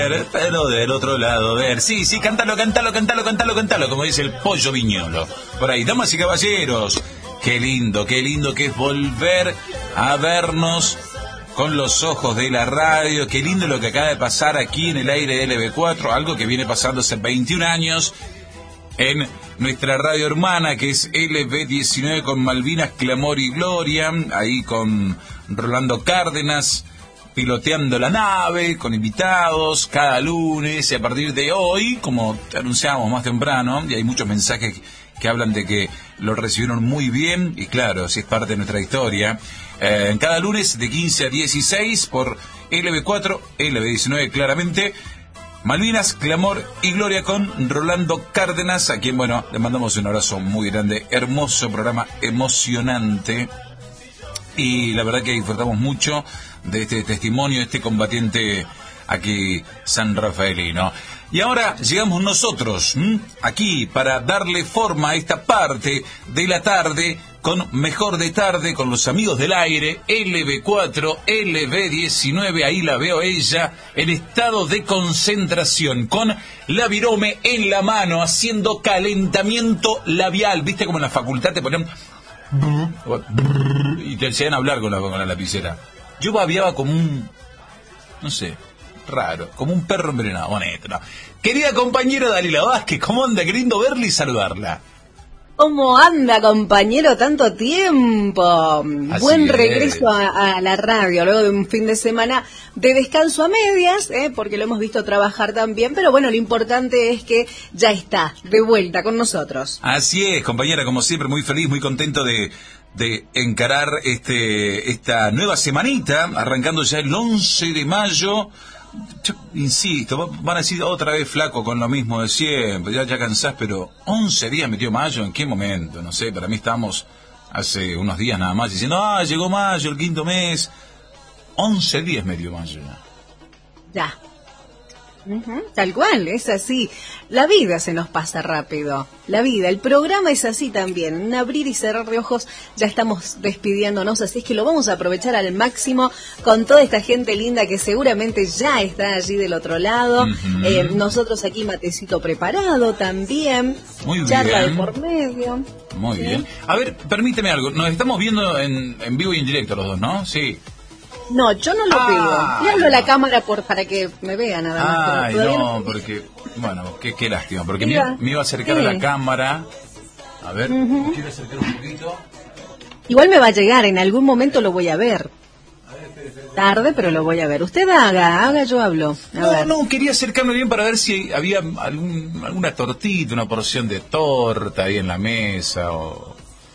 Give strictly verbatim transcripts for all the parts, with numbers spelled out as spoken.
Pero del otro lado, a ver, sí, sí, cántalo, cántalo, cántalo, cántalo, cántalo, como dice el Pollo Viñolo. Por ahí, damas y caballeros, qué lindo, qué lindo que es volver a vernos con los ojos de la radio. Qué lindo lo que acaba de pasar aquí en el aire de L B cuatro, algo que viene pasando hace veintiún años en nuestra radio hermana, que es L B diecinueve, con Malvinas, Clamor y Gloria, ahí con Rolando Cárdenas, piloteando la nave, con invitados, cada lunes, y a partir de hoy, como te anunciábamos más temprano, y hay muchos mensajes que hablan de que lo recibieron muy bien, y claro, si es parte de nuestra historia, eh, cada lunes de quince a dieciséis por L B cuatro, L B diecinueve claramente, Malvinas, Clamor y Gloria con Rolando Cárdenas, a quien, bueno, le mandamos un abrazo muy grande, hermoso programa, emocionante, y la verdad que disfrutamos mucho de este testimonio, de este combatiente aquí sanrafaelino. Y ahora llegamos nosotros, ¿m? aquí para darle forma a esta parte de la tarde con Mejor de Tarde, con los amigos del aire, L B cuatro, L B diecinueve, ahí la veo ella en estado de concentración, con la virome en la mano, haciendo calentamiento labial. ¿Viste como en la facultad te ponían y te enseñan a hablar con la, con la lapicera? Yo babeaba como un, no sé, raro, como un perro envenenado, bonito, ¿no? Querida compañera Dalila Vázquez, ¿cómo anda? Qué lindo verla y saludarla. ¿Cómo anda, compañero? Tanto tiempo. Así Buen es. regreso a, a la radio, luego de un fin de semana de descanso a medias, ¿eh? Porque lo hemos visto trabajar también, pero bueno, lo importante es que ya está de vuelta con nosotros. Así es, compañera, como siempre, muy feliz, muy contento de, de encarar este esta nueva semanita, arrancando ya el once de mayo. Yo insisto, van a decir otra vez flaco con lo mismo de siempre, ya, ya cansás, pero once días metió mayo, ¿en qué momento? No sé, para mí estábamos hace unos días nada más diciendo, ah, llegó mayo, el quinto mes. once días metió mayo ya. Ya. Uh-huh, tal cual, es así. La vida se nos pasa rápido. La vida, el programa es así también. En abrir y cerrar de ojos ya estamos despidiéndonos, así es que lo vamos a aprovechar al máximo con toda esta gente linda que seguramente ya está allí del otro lado. Uh-huh. Eh, nosotros aquí matecito preparado también. Muy charla bien. de por medio. Muy ¿Sí? bien. A ver, permíteme algo. Nos estamos viendo en, en vivo y en directo los dos, ¿no? Sí. No, yo no lo ah, veo. Le hablo a la cámara por, para que me vea nada más. Ay, no, no, porque, bueno, qué, qué lástima, porque me, me iba a acercar ¿Qué? a la cámara. A ver, uh-huh. ¿me quiere acercar un poquito? Igual me va a llegar, en algún momento lo voy a ver. Tarde, pero lo voy a ver. Usted haga, haga, yo hablo. A no, ver. no, quería acercarme bien para ver si había algún, alguna tortita, una porción de torta ahí en la mesa, o,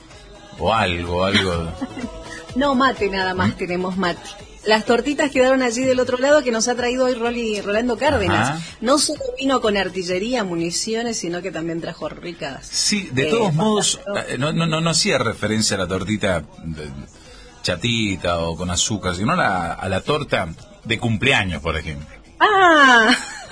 o algo, algo. No, mate nada más, ¿Mm? Tenemos mate. Las tortitas quedaron allí del otro lado que nos ha traído hoy Rolly, Rolando Cárdenas. Ajá. No solo vino con artillería, municiones, sino que también trajo ricas. Sí, de eh, todos modos, no, no, no, no hacía referencia a la tortita de, chatita o con azúcar, sino a la, a la torta de cumpleaños, por ejemplo. ¡Ah!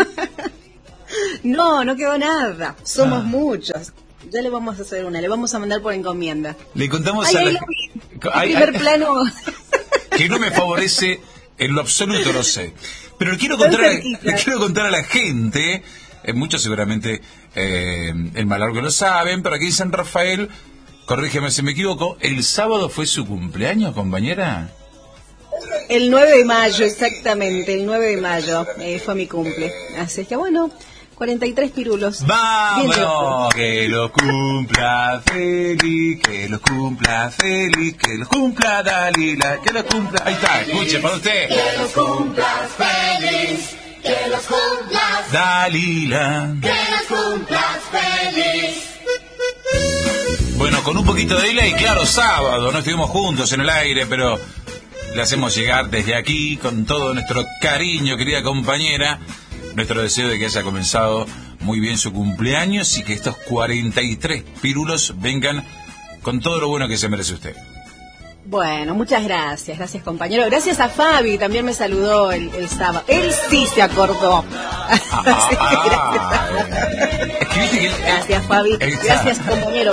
No, no quedó nada. Somos ah. muchos. Ya le vamos a hacer una, le vamos a mandar por encomienda. Le contamos ay, a ay, la... Ay, primer ay, plano... que no me favorece en lo absoluto, lo sé. Pero le quiero contar, a, le quiero contar a la gente, eh, muchos seguramente eh, en Malargo lo saben, pero aquí en San Rafael, corrígeme si me equivoco, ¿el sábado fue su cumpleaños, compañera? El nueve de mayo, exactamente, el nueve de mayo eh, fue mi cumple. Así es que bueno... cuarenta y tres pirulos. ¡Vamos! Que los cumpla feliz, que los cumpla feliz, que los cumpla Dalila, que los cumpla... Ahí está, escuche, para usted. Que los cumplas feliz, que los cumplas Dalila, que los cumplas feliz. Bueno, con un poquito de delay, claro, sábado, no estuvimos juntos en el aire, pero le hacemos llegar desde aquí, con todo nuestro cariño, querida compañera, nuestro deseo de que haya comenzado muy bien su cumpleaños y que estos cuarenta y tres pirulos vengan con todo lo bueno que se merece usted. Bueno, muchas gracias, gracias compañero. Gracias a Fabi, también me saludó el, el sábado. Él sí se acordó. Ah, ah, ah, gracias, Fabi. Gracias, compañero.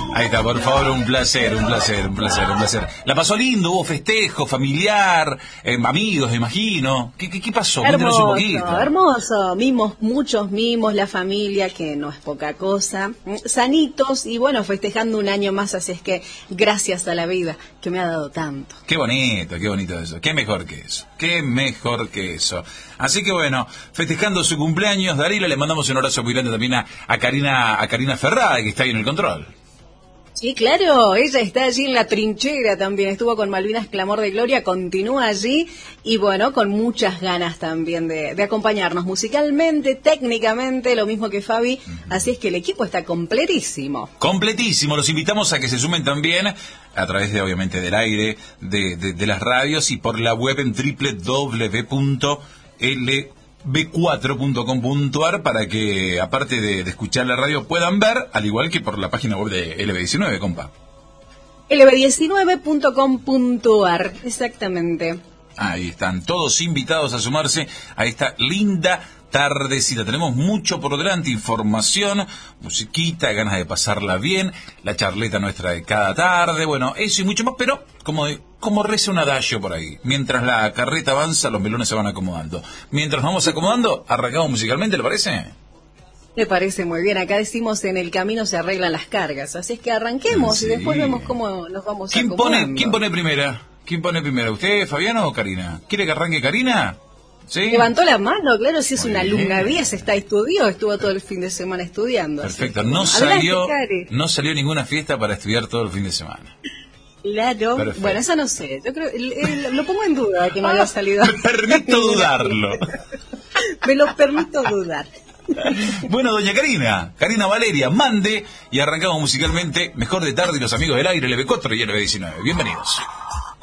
Ahí está, por favor, un placer, un placer, un placer, un placer. La pasó lindo, hubo festejo, familiar, eh, amigos, me imagino. ¿Qué, qué, qué pasó? Cuéntanos un Hermoso, poquito. hermoso. Mimos, muchos mimos, la familia, que no es poca cosa. Sanitos y bueno, festejando un año más, así es que gracias a la vida que me ha dado tanto. Qué bonito, qué bonito eso. Qué mejor que eso. Qué mejor que eso. Así que bueno, festejando su cumpleaños, Darila, le mandamos un abrazo muy grande también a, a Karina, a Karina Ferrada, que está ahí en el control. Sí, claro, ella está allí en la trinchera también, estuvo con Malvinas Clamor de Gloria, continúa allí y bueno, con muchas ganas también de, de acompañarnos musicalmente, técnicamente, lo mismo que Fabi, uh-huh. Así es que el equipo está completísimo. Completísimo, los invitamos a que se sumen también a través de, obviamente, del aire, de, de, de las radios y por la web en doble u doble u doble u punto l b cuatro punto com punto a r para que, aparte de, de escuchar la radio, puedan ver, al igual que por la página web de L B diecinueve, compa. L B diecinueve punto com punto a r, exactamente. Ahí están todos invitados a sumarse a esta linda tardecita. Tenemos mucho por delante, información, musiquita, ganas de pasarla bien, la charleta nuestra de cada tarde, bueno, eso y mucho más, pero como, como reza un adagio por ahí. Mientras la carreta avanza, los melones se van acomodando. Mientras nos vamos acomodando, arrancamos musicalmente, ¿le parece? Me parece muy bien. Acá decimos en el camino se arreglan las cargas, así es que arranquemos sí. Y después vemos cómo nos vamos ¿Quién acomodando. Pone, ¿Quién pone primera? ¿Quién pone primera? ¿Usted, Fabiano o Karina? ¿Quiere que arranque Karina? ¿Sí? Levantó la mano, claro, si es Muy una bien. alumna diez, está estudió, estuvo todo el fin de semana estudiando. Perfecto, así. no Adelante, salió, Cari. no salió ninguna fiesta para estudiar todo el fin de semana. Claro, Perfecto. Bueno, eso no sé, yo creo, el, el, lo pongo en duda que no haya salido. Me permito dudarlo. Me lo permito dudar. Bueno, doña Karina, Karina Valeria, mande y arrancamos musicalmente Mejor de Tarde y los amigos del aire, L B cuatro y L B diecinueve. Bienvenidos.